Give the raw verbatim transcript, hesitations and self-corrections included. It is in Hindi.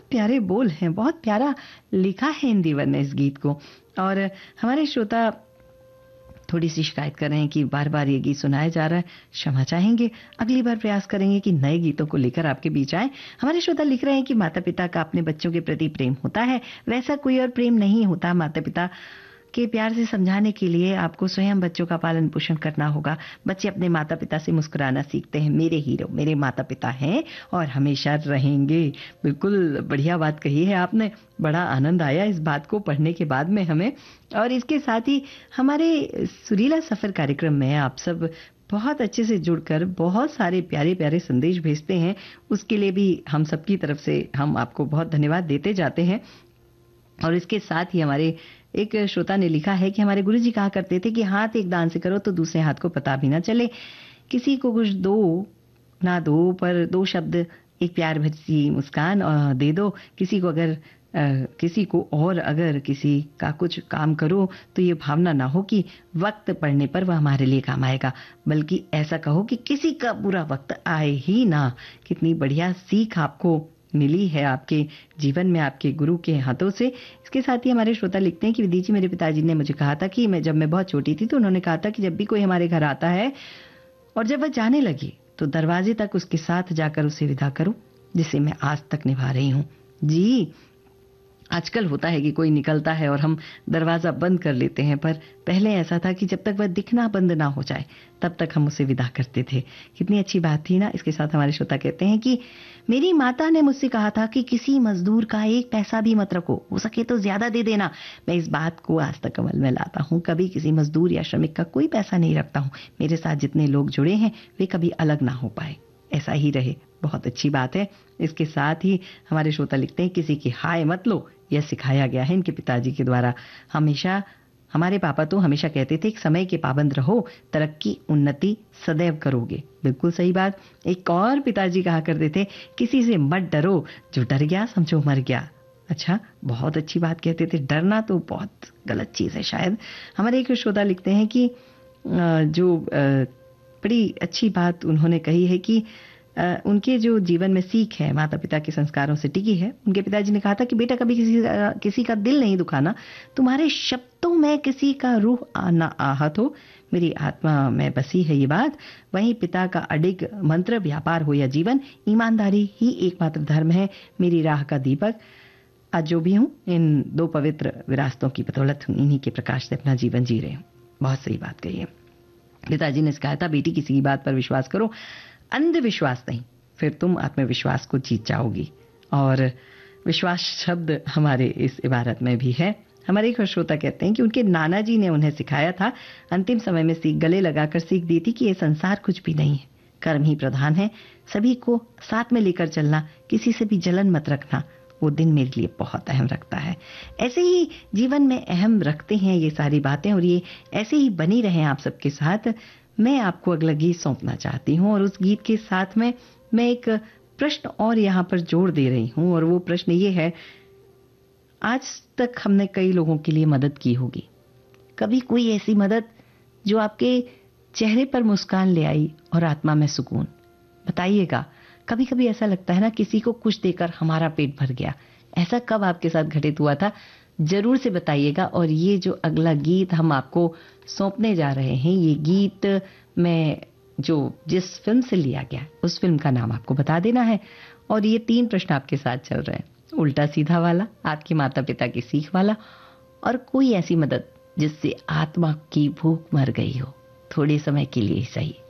प्यारे बोल हैं, बहुत प्यारा लिखा है इन दीवन ने इस गीत को। और हमारे श्रोता थोड़ी सी शिकायत कर रहे हैं कि बार बार ये गीत सुनाया जा रहा है, क्षमा चाहेंगे, अगली बार प्रयास करेंगे कि नए गीतों को लेकर आपके बीच आए। हमारे श्रोता लिख रहे हैं कि माता पिता का अपने बच्चों के प्रति प्रेम होता है, वैसा कोई और प्रेम नहीं होता। माता पिता के प्यार से समझाने के लिए आपको स्वयं बच्चों का पालन पोषण करना होगा। बच्चे अपने माता पिता से मुस्कुराना सीखते हैं। मेरे हीरो मेरे माता पिता हैं और हमेशा रहेंगे। बिल्कुल बढ़िया बात कही है आपने, बड़ा आनंद आया इस बात को पढ़ने के बाद में हमें। और इसके साथ ही हमारे सुरीला सफर कार्यक्रम में आप सब बहुत अच्छे से जुड़कर बहुत सारे प्यारे प्यारे संदेश भेजते हैं, उसके लिए भी हम सबकी तरफ से हम आपको बहुत धन्यवाद देते जाते हैं। और इसके साथ ही हमारे एक श्रोता ने लिखा है कि हमारे गुरुजी कहा करते थे कि हाथ एक दान से करो तो दूसरे हाथ को पता भी ना चले। किसी को कुछ दो ना दो, पर दो शब्द एक प्यार भरी मुस्कान दे दो। किसी को अगर आ, किसी को और अगर किसी का कुछ काम करो तो ये भावना ना हो कि वक्त पड़ने पर वह हमारे लिए काम आएगा, बल्कि ऐसा कहो कि किसी का बुरा वक्त आए ही ना। कितनी बढ़िया सीख आपको मिली है आपके जीवन में आपके गुरु के हाथों से। इसके साथ ही हमारे श्रोता लिखते हैं कि विधि जी, मेरे पिताजी ने मुझे कहा था कि मैं जब मैं बहुत छोटी थी तो उन्होंने कहा था कि जब भी कोई हमारे घर आता है और जब वह जाने लगे तो दरवाजे तक उसके साथ जाकर उसे विदा करो, जिसे मैं आज तक निभा रही हूँ। जी, आजकल होता है कि कोई निकलता है और हम दरवाजा बंद कर लेते हैं, पर पहले ऐसा था कि जब तक वह दिखना बंद ना हो जाए तब तक हम उसे विदा करते थे। कितनी अच्छी बात थी ना। इसके साथ हमारे श्रोता कहते हैं कि मेरी माता ने मुझसे कहा था कि किसी मजदूर का एक पैसा भी मत रखो, हो सके तो ज्यादा दे देना। मैं इस बात को आज तक अमल में लाता हूँ, कभी किसी मजदूर या श्रमिक का कोई पैसा नहीं रखता हूँ। मेरे साथ जितने लोग जुड़े हैं वे कभी अलग ना हो पाए, ऐसा ही रहे। बहुत अच्छी बात है। इसके साथ ही हमारे श्रोता लिखते हैं किसी की हाय मत लो, यह सिखाया गया है इनके पिताजी के द्वारा। हमेशा हमारे पापा तो हमेशा कहते थे कि समय के पाबंद रहो, तरक्की उन्नति सदैव करोगे। बिल्कुल सही बात। एक और पिताजी कहा करते थे किसी से मत डरो, जो डर गया समझो मर गया। अच्छा, बहुत अच्छी बात कहते थे। डरना तो बहुत गलत चीज है शायद। हमारे एक श्रोता लिखते हैं कि जो बड़ी अच्छी बात उन्होंने कही है कि Uh, उनके जो जीवन में सीख है माता पिता के संस्कारों से टिकी है। उनके पिताजी ने कहा था कि बेटा कभी किसी uh, किसी का दिल नहीं दुखाना, तुम्हारे शब्दों में किसी का रूह आना आहत हो, मेरी आत्मा में बसी है ये बात। वहीं पिता का अडिग मंत्र, व्यापार हो या जीवन, ईमानदारी ही एकमात्र धर्म है, मेरी राह का दीपक। आज जो भी हूँ इन दो पवित्र विरासतों की बदौलत हूँ, इन्हीं के प्रकाश से अपना जीवन जी रहे हूँ। बहुत सही बात कही है। पिताजी ने कहा था बेटी किसी की बात पर विश्वास करो, अंधविश्वास नहीं, फिर तुम आत्मविश्वास को जीत जाओगी। और विश्वास शब्द हमारे इस इबारत में भी है। हमारे एक श्रोता कहते हैं कि उनके नाना जी ने उन्हें सिखाया था, अंतिम समय में सीख गले लगाकर सीख दी थी कि ये संसार कुछ भी नहीं है, कर्म ही प्रधान है, सभी को साथ में लेकर चलना, किसी से भी जलन मत रखना, वो दिन मेरे लिए बहुत अहम रखता है। ऐसे ही जीवन में अहम रखते हैं ये सारी बातें, और ये ऐसे ही बनी रहे आप सबके साथ। मैं आपको अगला गीत सौंपना चाहती हूँ, और उस गीत के साथ में मैं एक प्रश्न और यहाँ पर जोड़ दे रही हूँ, और वो प्रश्न ये है, आज तक हमने कई लोगों के लिए मदद की होगी, कभी कोई ऐसी मदद जो आपके चेहरे पर मुस्कान ले आई और आत्मा में सुकून? बताइएगा। कभी कभी ऐसा लगता है ना, किसी को कुछ देकर हमारा पेट भर गया। ऐसा कब आपके साथ घटित हुआ था? जरूर से बताइएगा। और ये जो अगला गीत हम आपको सौंपने जा रहे हैं, ये गीत में जो जिस फिल्म से लिया गया उस फिल्म का नाम आपको बता देना है। और ये तीन प्रश्न आपके साथ चल रहे हैं, उल्टा सीधा वाला, आपके माता पिता की सीख वाला, और कोई ऐसी मदद जिससे आत्मा की भूख मर गई हो, थोड़े समय के लिए ही सही।